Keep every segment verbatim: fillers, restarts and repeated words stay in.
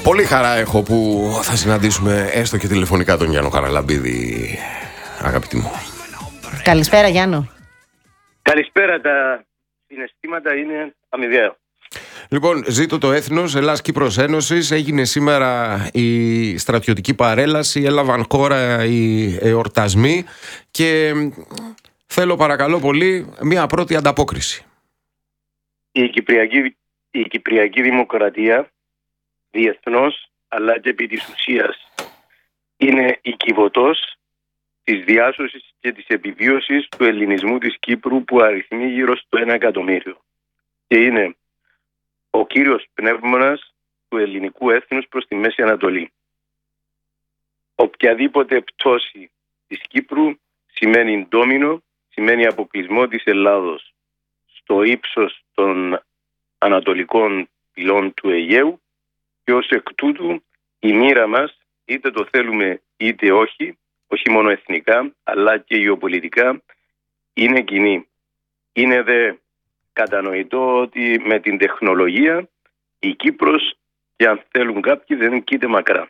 Πολύ χαρά έχω που θα συναντήσουμε έστω και τηλεφωνικά τον Γιάννο Χαραλαμπίδη, αγαπητή μου. Καλησπέρα, Γιάννο. Καλησπέρα, τα συναισθήματα είναι αμοιβαία. Λοιπόν, ζήτω το έθνος, Ελλάς Κύπρος Ένωσης. Έγινε σήμερα η στρατιωτική παρέλαση, έλαβαν χώρα οι εορτασμοί και θέλω παρακαλώ πολύ μια πρώτη ανταπόκριση. Η Κυπριακή, η Κυπριακή Δημοκρατία διεθνώς αλλά και επί της ουσίας είναι η κυβωτός της διάσωσης και της επιβίωσης του ελληνισμού της Κύπρου που αριθμεί γύρω στο ένα εκατομμύριο και είναι ο κύριος πνεύμονας του ελληνικού έθνους προς τη Μέση Ανατολή. Οποιαδήποτε πτώση της Κύπρου σημαίνει ντόμινο, σημαίνει αποκλεισμό της Ελλάδος στο ύψος των ανατολικών πυλών του Αιγαίου και ως εκ τούτου η μοίρα μας, είτε το θέλουμε είτε όχι, όχι μόνο εθνικά αλλά και γεωπολιτικά, είναι κοινή. Είναι δε κατανοητό ότι με την τεχνολογία η Κύπρος, και αν θέλουν κάποιοι, δεν κοίται μακρά.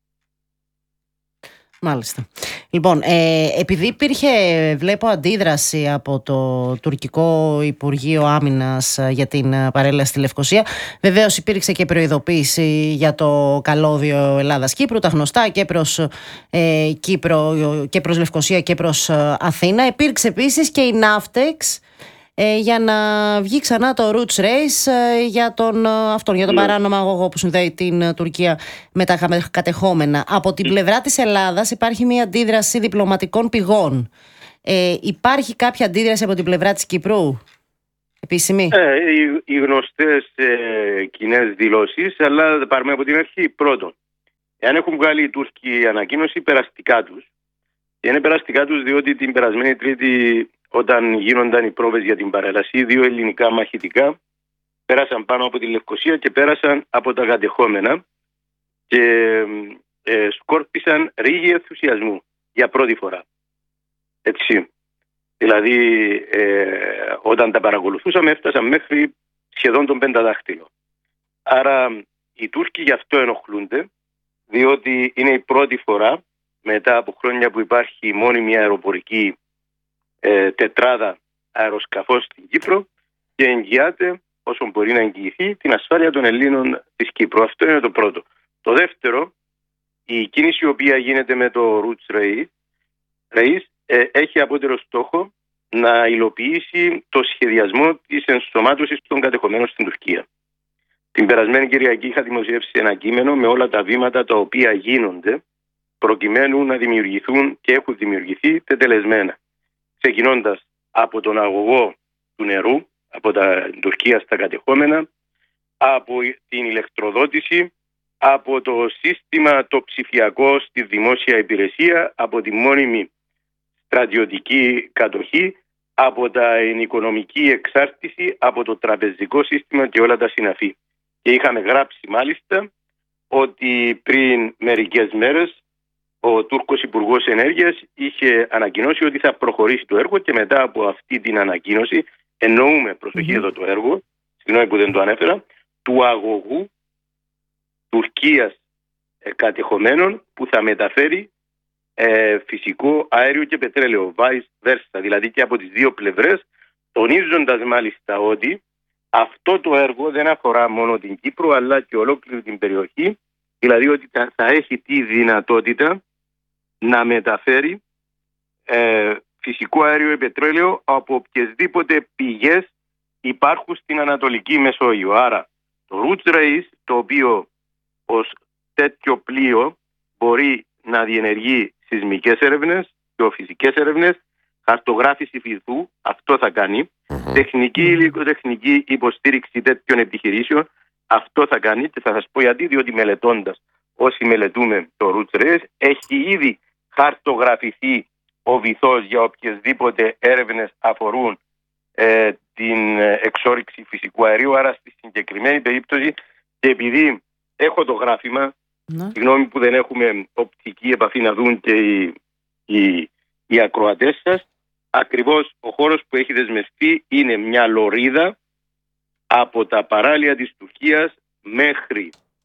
Μάλιστα. Λοιπόν, ε, επειδή υπήρχε, βλέπω, αντίδραση από το τουρκικό Υπουργείο Άμυνας για την παρέλαση στη Λευκοσία, βεβαίως υπήρξε και προειδοποίηση για το καλώδιο Ελλάδας-Κύπρου, τα γνωστά και προς ε, Κύπρο και προς Λευκοσία και προς Αθήνα. Υπήρξε επίσης και η Ναύτεξ για να βγει ξανά το Roots Race για τον, αυτόν, για τον ναι. παράνομο αγωγό που συνδέει την Τουρκία με τα κατεχόμενα. Από την πλευρά της Ελλάδας υπάρχει μια αντίδραση διπλωματικών πηγών. Ε, υπάρχει κάποια αντίδραση από την πλευρά της Κύπρου, επίσημη? Ε, οι, οι γνωστές ε, κοινές δηλώσεις, αλλά πάρουμε από την αρχή. Πρώτον, εάν έχουν βγάλει οι Τούρκοι ανακοίνωση, περαστικά τους. Και είναι περαστικά τους διότι την περασμένη Τρίτη, όταν γίνονταν οι πρόβες για την παρέλαση, δύο ελληνικά μαχητικά πέρασαν πάνω από τη Λευκοσία και πέρασαν από τα κατεχόμενα και ε, σκόρπισαν ρίγη ενθουσιασμού για πρώτη φορά. Έτσι. Δηλαδή, ε, όταν τα παρακολουθούσαμε, έφτασαν μέχρι σχεδόν τον πενταδάχτυλο. Άρα, οι Τούρκοι γι' αυτό ενοχλούνται, διότι είναι η πρώτη φορά μετά από χρόνια που υπάρχει μόνιμη αεροπορική Ε, τετράδα αεροσκαφών στην Κύπρο και εγγυάται όσο μπορεί να εγγυηθεί την ασφάλεια των Ελλήνων της Κύπρου. Αυτό είναι το πρώτο. Το δεύτερο, η κίνηση η οποία γίνεται με το Roots Race ε, έχει απότερο στόχο να υλοποιήσει το σχεδιασμό της ενσωμάτωσης των κατεχομένων στην Τουρκία. Την περασμένη Κυριακή είχα δημοσιεύσει ένα κείμενο με όλα τα βήματα τα οποία γίνονται προκειμένου να δημιουργηθούν και έχουν δημιουργηθεί τετελεσμένα. Ξεκινώντας από τον αγωγό του νερού, από τα Τουρκία στα κατεχόμενα, από την ηλεκτροδότηση, από το σύστημα το ψηφιακό στη δημόσια υπηρεσία, από τη μόνιμη στρατιωτική κατοχή, από την οικονομική εξάρτηση, από το τραπεζικό σύστημα και όλα τα συναφή. Και είχαμε γράψει μάλιστα ότι πριν μερικές μέρες ο Τούρκος Υπουργός Ενέργειας είχε ανακοινώσει ότι θα προχωρήσει το έργο και μετά από αυτή την ανακοίνωση, εννοούμε, προσοχή εδώ το έργο, συγγνώμη που δεν το ανέφερα, του αγωγού Τουρκίας ε, κατεχομένων που θα μεταφέρει ε, φυσικό αέριο και πετρέλαιο, vice versa, δηλαδή και από τις δύο πλευρές, τονίζοντας μάλιστα ότι αυτό το έργο δεν αφορά μόνο την Κύπρο αλλά και ολόκληρη την περιοχή, δηλαδή ότι θα, θα έχει τη δυνατότητα να μεταφέρει ε, φυσικό αέριο ή πετρέλαιο από οποιασδήποτε πηγές υπάρχουν στην Ανατολική Μεσόγειο. Άρα το Roots Race, το οποίο ως τέτοιο πλοίο μπορεί να διενεργεί σεισμικές έρευνες, γεωφυσικές έρευνες, χαρτογράφηση φυθού, αυτό θα κάνει, mm-hmm. τεχνική υλικοτεχνική υποστήριξη τέτοιων επιχειρήσεων, αυτό θα κάνει, και θα σας πω γιατί, διότι μελετώντας, όσοι μελετούμε το Roots Race, έχει ήδη χαρτογραφηθεί ο βυθός για οποιασδήποτε έρευνες αφορούν ε, την εξόρυξη φυσικού αερίου. Άρα στη συγκεκριμένη περίπτωση, και επειδή έχω το γράφημα, ναι. συγγνώμη που δεν έχουμε οπτική επαφή να δουν και οι, οι, οι ακροατές σας, ακριβώς ο χώρος που έχει δεσμευτεί είναι μια λωρίδα από τα παράλια της Τουρκίας μέχρι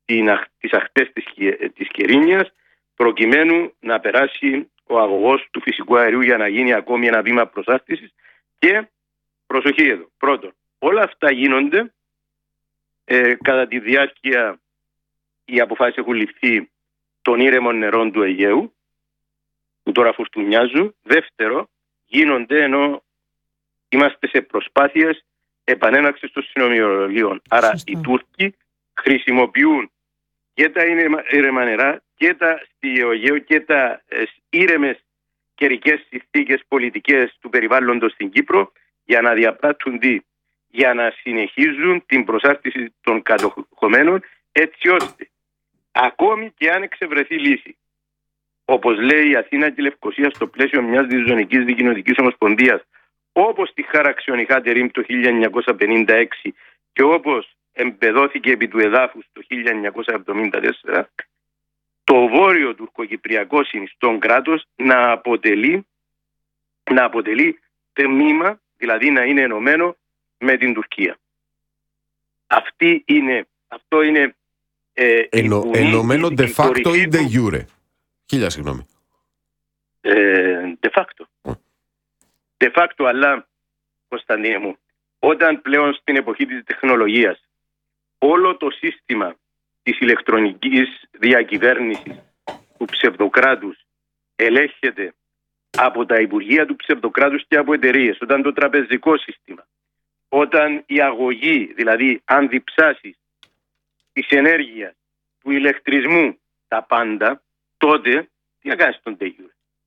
τις ακτές της, της Κερίνιας, προκειμένου να περάσει ο αγωγός του φυσικού αερίου για να γίνει ακόμη ένα βήμα προσάρτησης. Και προσοχή εδώ. Πρώτον, όλα αυτά γίνονται ε, κατά τη διάρκεια, οι αποφάσεις έχουν ληφθεί των ήρεμων νερών του Αιγαίου, που τώρα φουρτουνιάζουν. Δεύτερο, γίνονται ενώ είμαστε σε προσπάθειες επανέναξης των συνομιλιών. Άρα Σωστό. Οι Τούρκοι χρησιμοποιούν και τα ήρεμα νερά και τα στη Αιγαίο και τα ε, ήρεμες καιρικές συνθήκες πολιτικές του περιβάλλοντος στην Κύπρο για να διαπράττουν τι, για να συνεχίζουν την προσάρτηση των κατοχωμένων, έτσι ώστε ακόμη και αν εξευρεθεί λύση, όπως λέει η Αθήνα και η Λευκοσία στο πλαίσιο μιας διζωνικής δικοινοτικής ομοσπονδίας, όπως τη χάραξη ο Νιχάτε Ρήμ το χίλια εννιακόσια πενήντα έξι και όπως εμπεδόθηκε επί του εδάφους το χίλια εννιακόσια εβδομήντα τέσσερα, το βόρειο τουρκοκυπριακό συνιστόν κράτος να αποτελεί, να αποτελεί τμήμα, δηλαδή να είναι ενωμένο με την Τουρκία. Αυτή είναι, αυτό είναι ε, Ενω, ενωμένο de facto ή de jure. Χίλια συγγνώμη. Ε, de facto. Mm. De facto, αλλά, Κωνσταντίνε μου, όταν πλέον στην εποχή της τεχνολογίας όλο το σύστημα της ηλεκτρονικής διακυβέρνησης του ψευδοκράτους ελέγχεται από τα Υπουργεία του ψευδοκράτους και από εταιρείες, όταν το τραπεζικό σύστημα, όταν η αγωγή, δηλαδή αν διψάσεις της ενέργειας, του ηλεκτρισμού, τα πάντα, τότε τι να κάνεις τον τέγιο.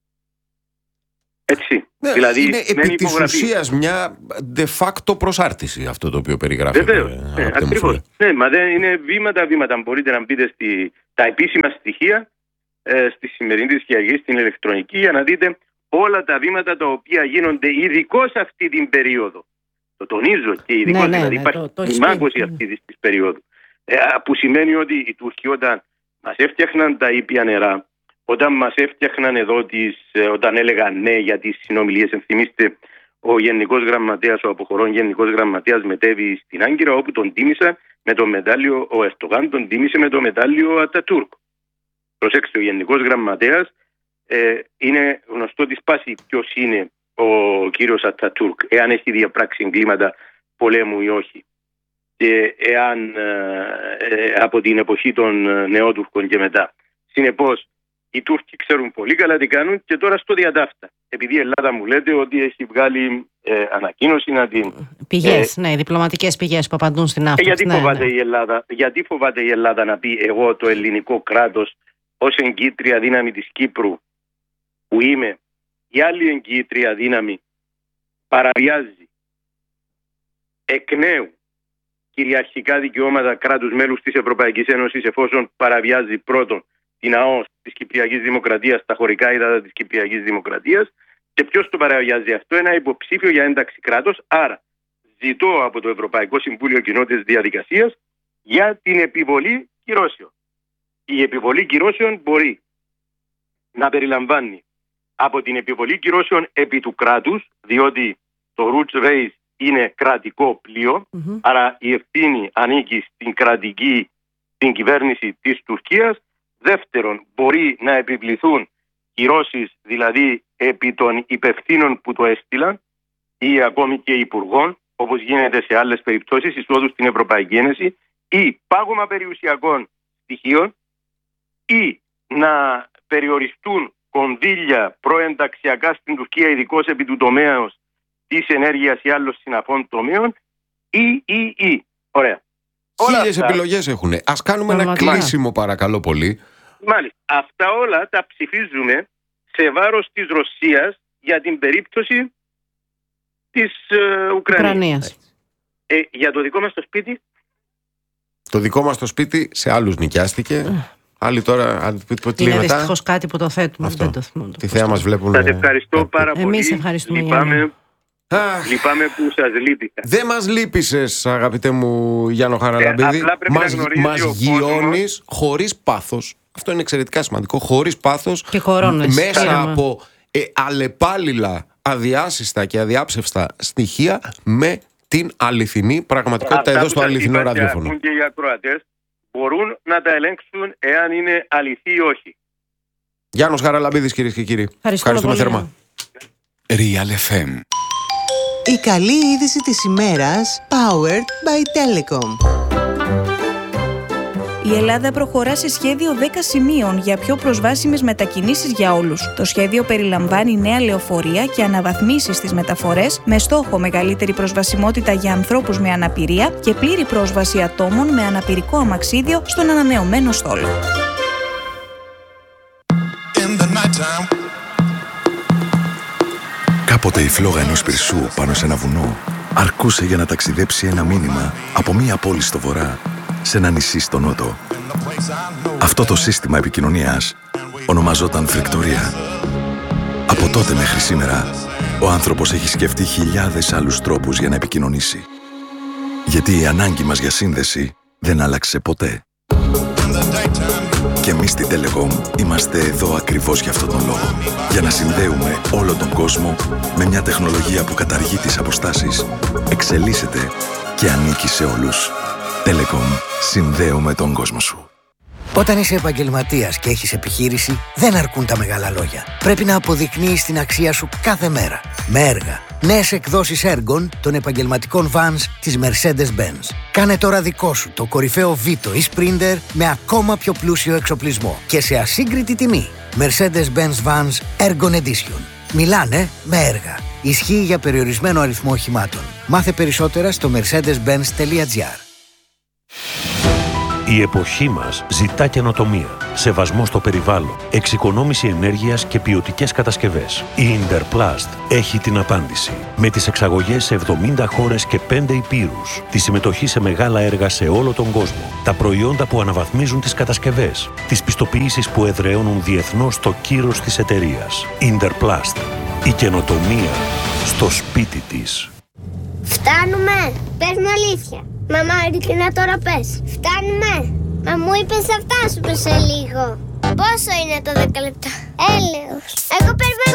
Έτσι. Ναι, δηλαδή, είναι επί της ουσίας μια de facto προσάρτηση αυτό το οποίο περιγράφει. Βεβαίως, ναι, ακριβώς. Ναι, μα δεν είναι βήματα-βήματα. Μπορείτε να μπείτε στη, τα επίσημα στοιχεία ε, στη σημερινή της Κυριακής, στην ηλεκτρονική, για να δείτε όλα τα βήματα τα οποία γίνονται ειδικώς αυτή την περίοδο. Το τονίζω και ειδικώς, ναι, ναι, δηλαδή ναι, υπάρχει το, το μάκωση αυτή της, της περίοδου. Ε, που σημαίνει ότι οι Τούρκοι όταν μας έφτιαχναν τα ήπια νερά, όταν μας έφτιαχναν εδώ, τις, όταν έλεγαν ναι για τις συνομιλίες, ενθυμίστε ο Γενικός Γραμματέας, ο αποχωρών Γενικός Γραμματέας μετέβη στην Άγκυρα, όπου τον τίμησα με το μετάλλιο, ο Ερτογάν τον τίμησε με το μετάλλιο Ατατούρκ. Προσέξτε, ο Γενικός Γραμματέας ε, είναι γνωστό της πάση ποιος είναι ο κύριος Ατατούρκ, εάν έχει διαπράξει εγκλήματα πολέμου ή όχι. Και εάν ε, ε, από την εποχή των Νεότουρκων και μετά. Συνεπώς, οι Τούρκοι ξέρουν πολύ καλά τι κάνουν και τώρα στο διατάφτα. Επειδή η Ελλάδα μου λέτε ότι έχει βγάλει ε, ανακοίνωση να την... Πηγές, ε, ναι, διπλωματικές πηγές που απαντούν στην άφηξη. Ε, γιατί, ναι, φοβάται ναι. Η Ελλάδα, γιατί φοβάται η Ελλάδα να πει εγώ το ελληνικό κράτος ως εγκύτρια δύναμη της Κύπρου που είμαι, η άλλη εγκύτρια δύναμη παραβιάζει εκ νέου κυριαρχικά δικαιώματα κράτους μέλους της Ευρωπαϊκής Ένωσης, εφόσον παραβιάζει πρώτον την ΑΟΣ της Κυπριακής Δημοκρατίας, τα χωρικά ύδατα της Κυπριακής Δημοκρατίας. Και ποιος το παραβιάζει αυτό? Ένα υποψήφιο για ένταξη κράτος. Άρα ζητώ από το Ευρωπαϊκό Συμβούλιο Κοινότητας Διαδικασίας για την επιβολή κυρώσεων. Η επιβολή κυρώσεων μπορεί να περιλαμβάνει από την επιβολή κυρώσεων επί του κράτους, διότι το Roots Race είναι κρατικό πλοίο, mm-hmm. άρα η ευθύνη ανήκει στην κρατική, στην κυβέρνηση της Τουρκίας. Δεύτερον, μπορεί να επιβληθούν κυρώσεις, δηλαδή επί των υπευθύνων που το έστειλαν ή ακόμη και υπουργών, όπως γίνεται σε άλλες περιπτώσεις εισόδου στην Ευρωπαϊκή Ένωση, ή πάγωμα περιουσιακών στοιχείων, ή να περιοριστούν κονδύλια προενταξιακά στην Τουρκία, ειδικώς επί του τομέα της ενέργειας ή άλλων συναφών τομέων, ή, ή, ή. Ωραία. Χίλιες επιλογές έχουν. Ας κάνουμε ένα κλείσιμο, παρακαλώ πολύ. Μάλιστα. Αυτά όλα τα ψηφίζουμε σε βάρος της Ρωσίας για την περίπτωση της ε, Ουκρανίας. Ουκρανίας. Ε, για το δικό μας το σπίτι. Το δικό μας το σπίτι σε άλλους νοικιάστηκε. Άλλοι τώρα, αν πείτε τι λέει μετά. Είναι δυστυχώς κάτι που το θέτουμε. Αυτό. Δεν το θυμώ, το τι θέα μας βλέπουν. Σας ευχαριστώ ε, πάρα πολύ. Εμείς ευχαριστούμε. Λυπάμαι, λυπάμαι που σας λείπηκα. Δεν μας λείπησες, αγαπητέ μου Γιάννο Χαραλαμπίδη. Ε, μας μας γιώνεις χωρίς πάθος. Αυτό είναι εξαιρετικά σημαντικό. Χωρίς πάθος. Και χωρώνες. Μέσα Κάρμα. από ε, αλλεπάλληλα, αδιάσυστα και αδιάψευστα στοιχεία με την αληθινή πραγματικότητα. Αυτά εδώ στο αληθινό ραδιόφωνο. Και οι ακροατές μπορούν να τα ελέγξουν εάν είναι αληθή ή όχι. Γιάννος Χαραλαμπίδης, κυρίες και κύριοι. Ευχαριστούμε θερμά. Real εφ εμ. Η καλή είδηση της ημέρας, powered by Telecom. Η Ελλάδα προχωρά σε σχέδιο δέκα σημείων για πιο προσβάσιμες μετακινήσεις για όλους. Το σχέδιο περιλαμβάνει νέα λεωφορεία και αναβαθμίσεις στις μεταφορές, με στόχο μεγαλύτερη προσβασιμότητα για ανθρώπους με αναπηρία και πλήρη πρόσβαση ατόμων με αναπηρικό αμαξίδιο στον ανανεωμένο στόλο. Κάποτε η φλόγα ενός πυρσού πάνω σε ένα βουνό αρκούσε για να ταξιδέψει ένα μήνυμα από μία πόλη στο βορρά σε ένα νησί στο νότο. Αυτό το σύστημα επικοινωνίας ονομαζόταν φρεκτορία. Από τότε μέχρι σήμερα, ο άνθρωπος έχει σκεφτεί χιλιάδες άλλους τρόπους για να επικοινωνήσει. Γιατί η ανάγκη μας για σύνδεση δεν άλλαξε ποτέ. Και εμείς στην Telecom είμαστε εδώ ακριβώς για αυτόν τον λόγο. Για να συνδέουμε όλο τον κόσμο με μια τεχνολογία που καταργεί τις αποστάσεις, εξελίσσεται και ανήκει σε όλους. Telecom. Συνδέουμε τον κόσμο σου. Όταν είσαι επαγγελματίας και έχεις επιχείρηση, δεν αρκούν τα μεγάλα λόγια. Πρέπει να αποδεικνύεις την αξία σου κάθε μέρα. Με έργα. Νέες εκδόσεις έργων των επαγγελματικών vans της Mercedes-Benz. Κάνε τώρα δικό σου το κορυφαίο Vito ή Sprinter με ακόμα πιο πλούσιο εξοπλισμό και σε ασύγκριτη τιμή. Mercedes-Benz Vans Ergon Edition. Μιλάνε με έργα. Ισχύει για περιορισμένο αριθμό οχημάτων. Μάθε περισσότερα στο mercedes benz τελεία gr. Η εποχή μας ζητά καινοτομία, σεβασμό στο περιβάλλον, εξοικονόμηση ενέργειας και ποιοτικές κατασκευές. Η Interplast έχει την απάντηση. Με τις εξαγωγές σε εβδομήντα χώρες και πέντε υπήρους, τη συμμετοχή σε μεγάλα έργα σε όλο τον κόσμο, τα προϊόντα που αναβαθμίζουν τις κατασκευές, τις πιστοποιήσεις που εδραιώνουν διεθνώς το κύρος της εταιρείας. Interplast. Η καινοτομία στο σπίτι της. Φτάνουμε! Πες μου αλήθεια. Μαμά, ειλικρινά τώρα πες. Φτάνουμε! Μα μου είπες θα φτάσουμε σε λίγο. Πόσο είναι το δέκα λεπτά? Έλεος. Εγώ περιμένω